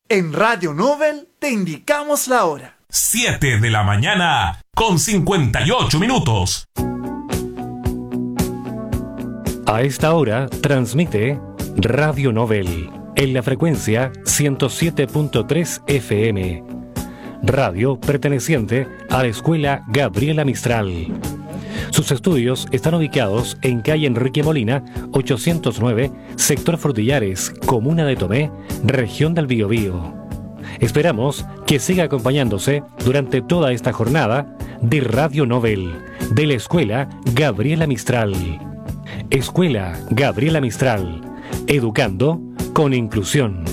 En Radio Nobel te indicamos la hora. 7 de la mañana con 58 minutos. A esta hora transmite Radio Nobel en la frecuencia 107.3 FM. Radio perteneciente a la Escuela Gabriela Mistral. Sus estudios están ubicados en calle Enrique Molina, 809, sector Frutillares, comuna de Tomé, región del Biobío. Esperamos que siga acompañándose durante toda esta jornada de Radio Nobel de la Escuela Gabriela Mistral. Escuela Gabriela Mistral, educando con inclusión.